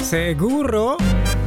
Seguro.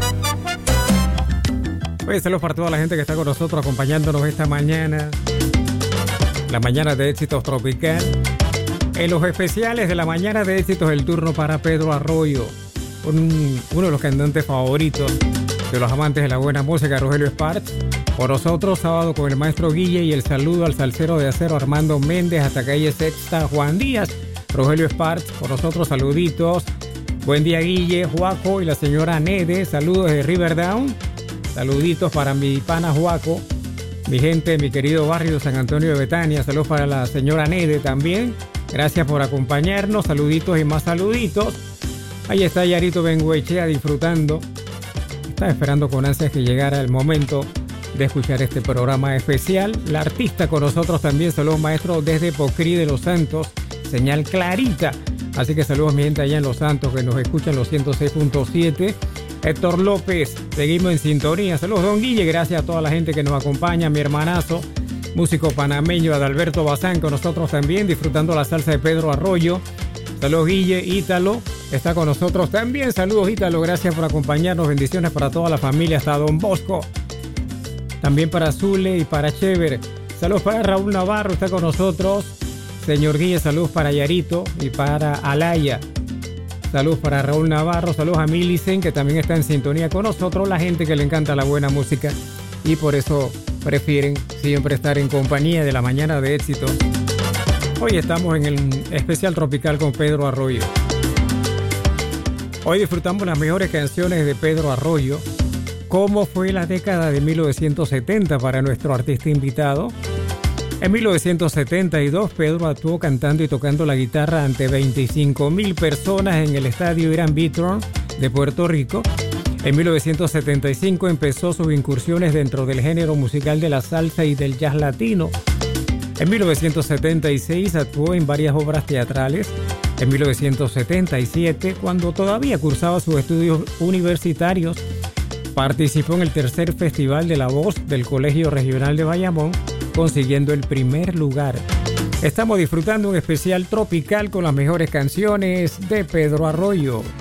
Oye, saludos para toda la gente que está con nosotros acompañándonos esta mañana. La mañana de éxitos tropical. En los especiales de la mañana de éxitos, el turno para Pedro Arroyo, uno de los cantantes favoritos de los amantes de la buena música, Rogelio Sparks. Por nosotros, sábado con el maestro Guille y el saludo al salsero de acero Armando Méndez hasta calle Sexta, Juan Díaz. Rogelio Sparks, por nosotros, saluditos. Buen día, Guille, Juaco y la señora Nede. Saludos de Riverdown. Saluditos para mi pana Juaco, mi gente, mi querido barrio San Antonio de Betania. Saludos para la señora Nede también. Gracias por acompañarnos. Saluditos y más saluditos. Ahí está Yarito Benguechea disfrutando. Estaba esperando con ansias que llegara el momento de escuchar este programa especial. La artista con nosotros también. Saludos, maestro, desde Pocrí de los Santos. Señal clarita. Así que saludos, mi gente allá en Los Santos que nos escuchan los 106.7. Héctor López, seguimos en sintonía. Saludos, don Guille. Gracias a toda la gente que nos acompaña. Mi hermanazo, músico panameño, Adalberto Bazán, con nosotros también, disfrutando la salsa de Pedro Arroyo. Saludos, Guille. Ítalo está con nosotros también. Saludos, Ítalo. Gracias por acompañarnos. Bendiciones para toda la familia, hasta Don Bosco. También para Zule y para Chever. Saludos para Raúl Navarro, está con nosotros. Señor Guille, saludos para Yarito y para Alaya. Saludos para Raúl Navarro. Saludos a Milicen, que también está en sintonía con nosotros. La gente que le encanta la buena música y por eso prefieren siempre estar en compañía de la mañana de éxito. Hoy estamos en el especial tropical con Pedro Arroyo. Hoy disfrutamos las mejores canciones de Pedro Arroyo. ¿Cómo fue la década de 1970 para nuestro artista invitado? En 1972, Pedro actuó cantando y tocando la guitarra ante 25,000 personas en el estadio Irán Bithorn de Puerto Rico. En 1975 empezó sus incursiones dentro del género musical de la salsa y del jazz latino. En 1976 actuó en varias obras teatrales. En 1977, cuando todavía cursaba sus estudios universitarios, participó en el tercer Festival de la Voz del Colegio Regional de Bayamón, consiguiendo el primer lugar. Estamos disfrutando un especial tropical con las mejores canciones de Pedro Arroyo.